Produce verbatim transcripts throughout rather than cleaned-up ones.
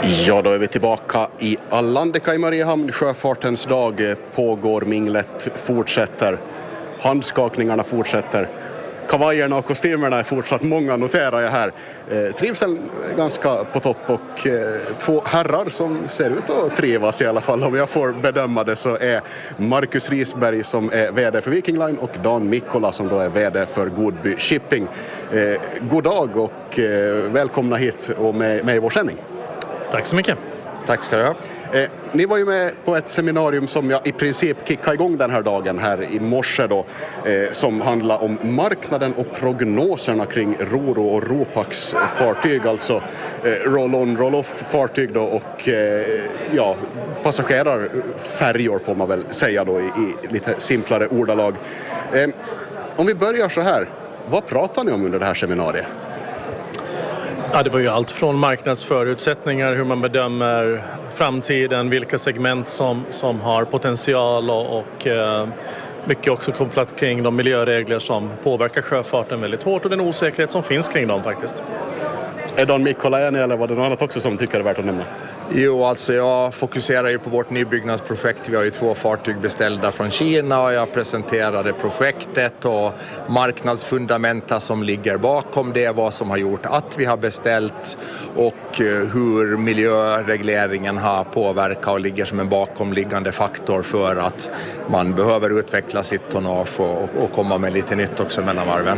Ja, då är vi tillbaka i Allandeka i Mariehamn. Sjöfartens dag pågår, minglet fortsätter, handskakningarna fortsätter. Kavajerna och kostymerna är fortsatt många, noterar jag här. Eh, trivseln är ganska på topp och eh, två herrar som ser ut att trivas i alla fall. Om jag får bedöma det så är Marcus Risberg som är vd för Viking Line och Dan Mikkola som då är vd för Godby Shipping. Eh, god dag och eh, välkomna hit och med, med i vår sändning. Tack så mycket. Tack ska du ha. Eh, ni var ju med på ett seminarium som jag i princip kickade igång den här dagen här i morse då, eh, som handlar om marknaden och prognoserna kring Roro och Ropax fartyg, alltså eh, roll-on, roll-off fartyg då och eh, ja, passagerarfärjor får man väl säga då i, i lite simplare ordalag. Eh, om vi börjar så här, vad pratar ni om under det här seminariet? Ja, det var ju allt från marknadsförutsättningar, hur man bedömer framtiden, vilka segment som, som har potential och, och eh, mycket också kopplat kring de miljöregler som påverkar sjöfarten väldigt hårt och den osäkerhet som finns kring dem faktiskt. Är Dan Mikkola enig eller var det något annat också som tycker det är värt att nämna? Jo, alltså jag fokuserar ju på vårt nybyggnadsprojekt. Vi har ju två fartyg beställda från Kina och jag presenterade projektet och marknadsfundamenta som ligger bakom det, vad som har gjort att vi har beställt och hur miljöregleringen har påverkat och ligger som en bakomliggande faktor för att man behöver utveckla sitt tonnage och, och komma med lite nytt också mellan varven.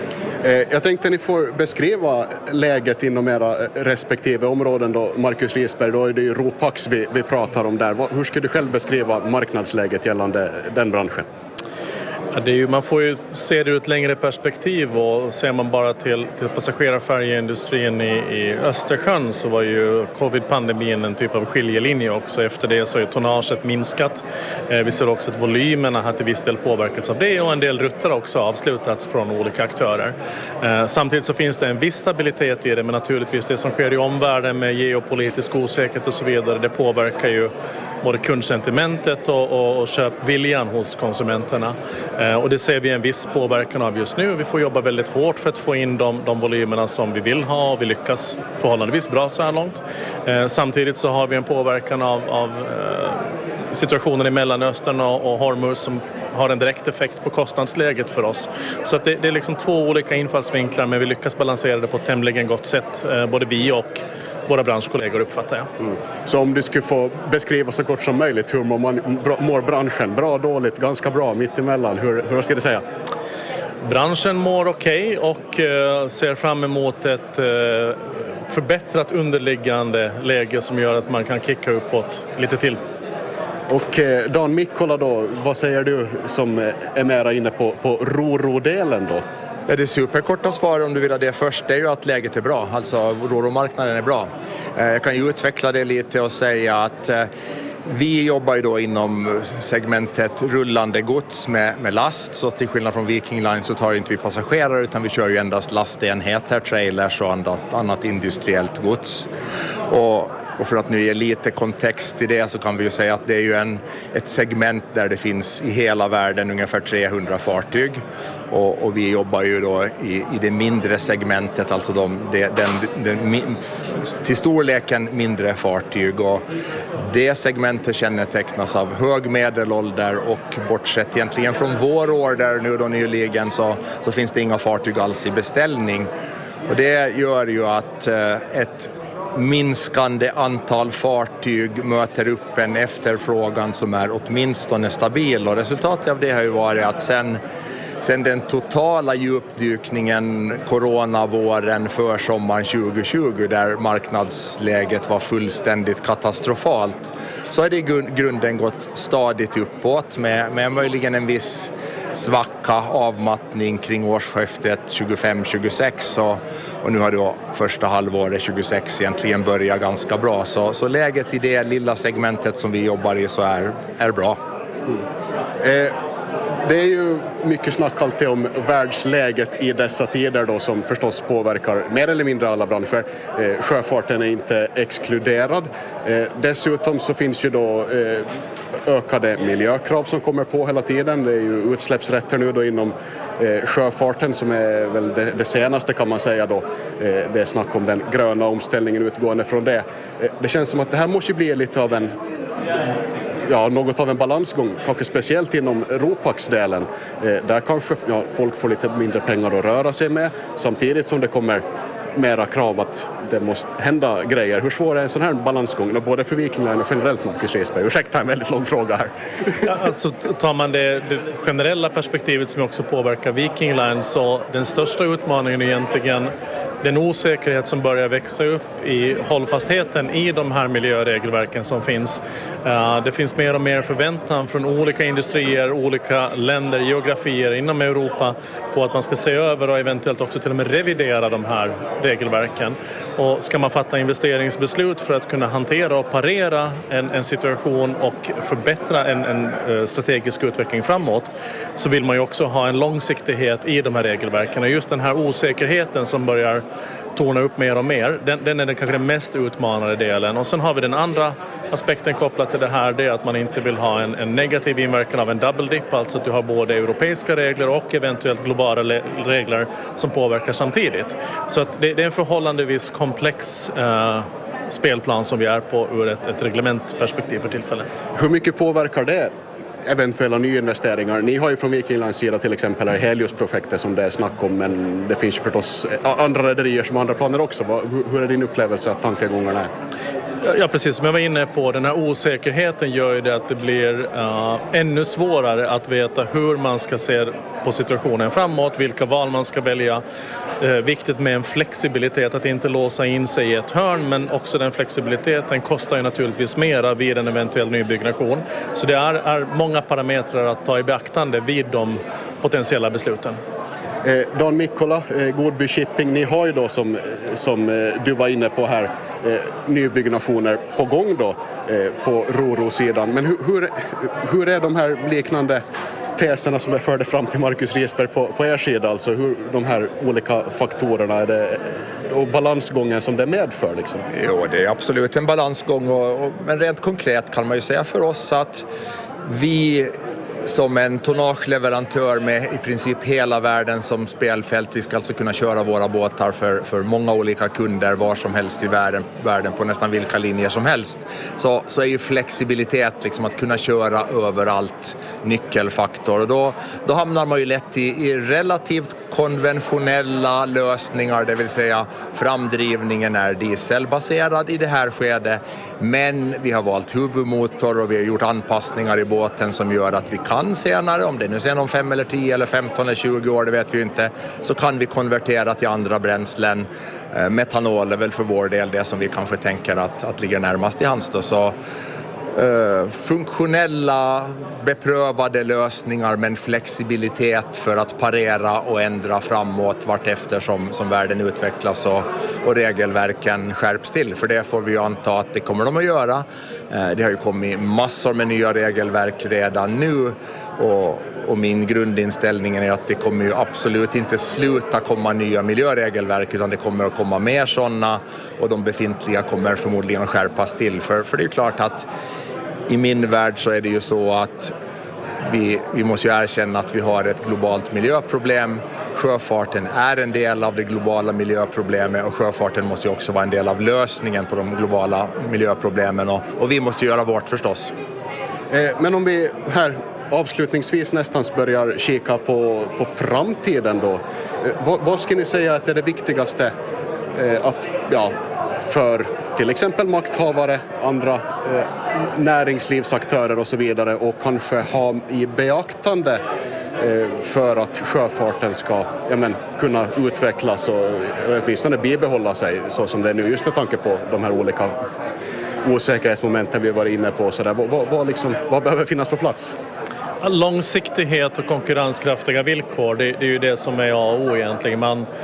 Jag tänkte ni får beskriva läget inom era respektive områden då. Marcus Risberg, då är det ju Ropax vi, vi pratar om där. Hur ska du själv beskriva marknadsläget gällande den branschen? Ja, det är ju, man får ju se det ur ett längre perspektiv och ser man bara till, till passagerarfärjeindustrin i, i Östersjön så var ju covid-pandemin en typ av skiljelinje också. Efter det så har ju tonnaget minskat. Eh, vi ser också att volymerna har till viss del påverkats av det och en del rutter också avslutats från olika aktörer. Eh, samtidigt så finns det en viss stabilitet i det, men naturligtvis det som sker i omvärlden med geopolitisk osäkerhet och så vidare, det påverkar ju både kundsentimentet och, och, och köpviljan hos konsumenterna. Eh, och det ser vi en viss påverkan av just nu. Vi får jobba väldigt hårt för att få in de, de volymerna som vi vill ha och vi lyckas förhållandevis bra så här långt. Eh, samtidigt så har vi en påverkan av, av eh, situationen i Mellanöstern och, och Hormuz som har en direkt effekt på kostnadsläget för oss. Så att det, det är liksom två olika infallsvinklar, men vi lyckas balansera det på ett tämligen gott sätt. Eh, både vi och våra branschkollegor, uppfattar jag. Mm. Så om du skulle få beskriva så kort som möjligt, hur mår, man, mår branschen? Bra, dåligt, ganska bra, mittemellan? Hur, hur ska du säga? Branschen mår okej okay och uh, ser fram emot ett uh, förbättrat underliggande läge som gör att man kan kicka uppåt lite till. Och Dan Mikkola då, vad säger du som är mera inne på, på Roro-delen då? Ja, det superkorta svar om du vill ha det först, det är ju att läget är bra. Alltså Roro-marknaden är bra. Jag kan ju utveckla det lite och säga att vi jobbar ju då inom segmentet rullande gods med, med last. Så till skillnad från Viking Line så tar inte vi passagerare utan vi kör ju endast lastenheter, trailers och annat, annat industriellt gods. Och Och för att nu ge lite kontext i det så kan vi ju säga att det är ju en, ett segment där det finns i hela världen ungefär trehundra fartyg. Och, och vi jobbar ju då i, i det mindre segmentet, alltså de, det, den, den, till storleken mindre fartyg. Och det segmentet kännetecknas av hög medelålder och bortsett egentligen från vår order nu då nyligen så, så finns det inga fartyg alls i beställning. Och det gör ju att ett minskande antal fartyg möter upp en efterfrågan som är åtminstone stabil och resultatet av det har ju varit att sen, sen den totala djupdykningen coronavåren för sommaren tjugo tjugo där marknadsläget var fullständigt katastrofalt så har det i grunden gått stadigt uppåt med, med möjligen en viss svacka avmattning kring årsskiftet tjugofem tjugosex och, och nu har då första halvåret tjugosex egentligen börjat ganska bra så, så läget i det lilla segmentet som vi jobbar i så är, är bra. Mm. Eh. Det är ju mycket snack alltid om världsläget i dessa tider då, som förstås påverkar mer eller mindre alla branscher. Eh, sjöfarten är inte exkluderad. Eh, dessutom så finns ju då eh, ökade miljökrav som kommer på hela tiden. Det är ju utsläppsrätter nu då inom eh, sjöfarten som är väl det, det senaste kan man säga då. Eh, det är snack om den gröna omställningen utgående från det. Eh, det känns som att det här måste bli lite av en Ja, något av en balansgång, kanske speciellt inom Ropax-delen. Eh, där kanske ja, folk får lite mindre pengar att röra sig med, samtidigt som det kommer mera krav att det måste hända grejer. Hur svår är en sån här balansgång, både för Viking Line och generellt, Marcus Risberg? Ursäkta, en väldigt lång fråga här. Ja, alltså, tar man det, det generella perspektivet som också påverkar Viking Line, så den största utmaningen är egentligen den osäkerhet som börjar växa upp i hållfastheten i de här miljöregelverken som finns. Det finns mer och mer förväntan från olika industrier, olika länder, geografier inom Europa på att man ska se över och eventuellt också till och med revidera de här regelverken. Och ska man fatta investeringsbeslut för att kunna hantera och parera en, en situation och förbättra en, en strategisk utveckling framåt, så vill man ju också ha en långsiktighet i de här regelverken. Och just den här osäkerheten som börjar torna upp mer och mer, den, den är den kanske den mest utmanande delen. Och sen har vi den andra aspekten kopplat till det här, det är att man inte vill ha en, en negativ inverkan av en double dip, alltså att du har både europeiska regler och eventuellt globala le- regler som påverkar samtidigt. Så att det, det är en förhållandevis komplex eh, spelplan som vi är på ur ett, ett reglementperspektiv för tillfället. Hur mycket påverkar det eventuella nyinvesteringar? Ni har ju från Viking Lines sida till exempel här Helios-projektet som det är snack om, men det finns ju förstås andra rederier som har andra planer också. Hur är din upplevelse att tankegångarna är? Ja, precis som jag var inne på, den här osäkerheten gör ju det att det blir uh, ännu svårare att veta hur man ska se på situationen framåt, vilka val man ska välja. Uh, viktigt med en flexibilitet, att inte låsa in sig i ett hörn, men också den flexibiliteten kostar ju naturligtvis mera vid en eventuell nybyggnation. Så det är, är många parametrar att ta i beaktande vid de potentiella besluten. Eh, Dan Mikkola, eh, Godby Shipping, ni har ju då som, som eh, du var inne på här eh, nybyggnationer på gång då eh, på Roro-sidan. Men hur, hur, hur är de här liknande teserna som jag förde fram till Marcus Risberg på, på er sida? Alltså hur de här olika faktorerna är det, och balansgången som det medför liksom? Jo, det är absolut en balansgång och, och, men rent konkret kan man ju säga för oss att vi som en tonnageleverantör med i princip hela världen som spelfält. Vi ska alltså kunna köra våra båtar för, för många olika kunder var som helst i världen, världen på nästan vilka linjer som helst. Så, så är ju flexibilitet, liksom att kunna köra överallt, nyckelfaktor. Och då, då hamnar man ju lätt i, i relativt konventionella lösningar, det vill säga framdrivningen är dieselbaserad i det här skedet, men vi har valt huvudmotor och vi har gjort anpassningar i båten som gör att vi kan senare, om det nu sen om fem eller tio eller femton eller tjugo år, det vet vi inte, så kan vi konvertera till andra bränslen. Metanol är väl för vår del det som vi kanske tänker att, att ligger närmast i hands då, så Uh, funktionella, beprövade lösningar men flexibilitet för att parera och ändra framåt vart efter som, som världen utvecklas och, och regelverken skärps till. För det får vi ju anta att det kommer de att göra. Uh, det har ju kommit massor med nya regelverk redan nu och, och min grundinställning är att det kommer ju absolut inte sluta komma nya miljöregelverk, utan det kommer att komma mer sådana och de befintliga kommer förmodligen att skärpas till. För, för det är klart att i min värld så är det ju så att vi, vi måste ju erkänna att vi har ett globalt miljöproblem. Sjöfarten är en del av det globala miljöproblemet och sjöfarten måste ju också vara en del av lösningen på de globala miljöproblemen och, och vi måste göra vårt förstås. Eh, men om vi här avslutningsvis nästan börjar kika på, på framtiden då. Eh, vad, vad ska ni säga att är det viktigaste eh, att, ja, för till exempel makthavare, andra eh, näringslivsaktörer och så vidare, och kanske ha i beaktande eh, för att sjöfarten ska ja, men, kunna utvecklas och åtminstone bibehålla sig så som det är nu, just med tanke på de här olika osäkerhetsmomenten vi var inne på. Så där. Vad, vad, liksom, vad behöver finnas på plats? Långsiktighet och konkurrenskraftiga villkor, det, det är ju det som är A och O egentligen. Man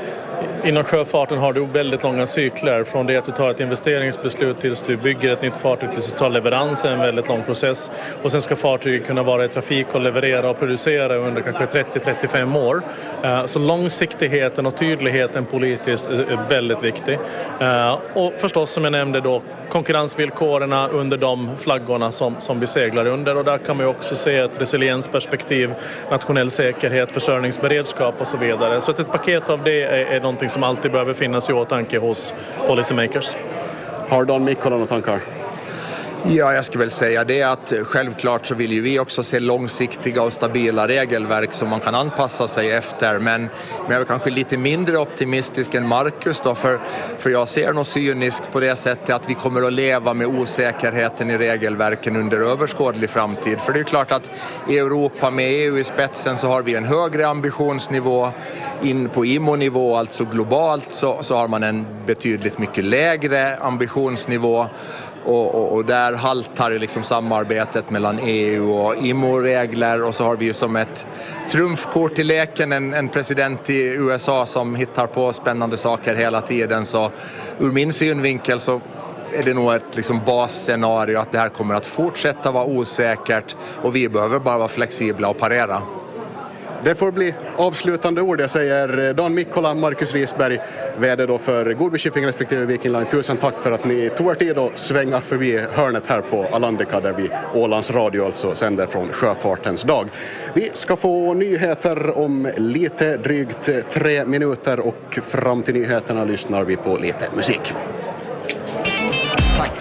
inom sjöfarten har du väldigt långa cykler. Från det att du tar ett investeringsbeslut tills du bygger ett nytt fartyg tills du tar leverans är en väldigt lång process. Och sen ska fartyget kunna vara i trafik och leverera och producera under kanske trettio till trettiofem år. Så långsiktigheten och tydligheten politiskt är väldigt viktig. Och förstås som jag nämnde då konkurrensvillkoren under de flaggorna som, som vi seglar under. Och där kan man ju också se ett resiliensperspektiv, nationell säkerhet, försörjningsberedskap och så vidare. Så att ett paket av det är, är någonting som alltid behöver finnas i åtanke hos policymakers. Har Dan Mikkola några tankar? Ja, jag skulle väl säga det att självklart så vill ju vi också se långsiktiga och stabila regelverk som man kan anpassa sig efter. Men, men jag är kanske lite mindre optimistisk än Marcus då, för, för jag ser nog cyniskt på det sättet att vi kommer att leva med osäkerheten i regelverken under överskådlig framtid. För det är klart att i Europa med E U i spetsen så har vi en högre ambitionsnivå. In på I M O-nivå, alltså globalt, så, så har man en betydligt mycket lägre ambitionsnivå. Och, och, och där haltar det liksom samarbetet mellan E U och I M O-regler, och så har vi ju som ett trumfkort i leken en, en president i U S A som hittar på spännande saker hela tiden. Så ur min synvinkel så är det nog ett liksom basscenario att det här kommer att fortsätta vara osäkert och vi behöver bara vara flexibla och parera. Det får bli avslutande ord. Jag säger Dan Mikkola, Marcus Risberg, vd då för Godby Shipping respektive Viking Line. Tusen tack för att ni tog er tid att svänga förbi hörnet här på Alandica där vi Ålands Radio alltså sänder från Sjöfartens dag. Vi ska få nyheter om lite drygt tre minuter och fram till nyheterna lyssnar vi på lite musik.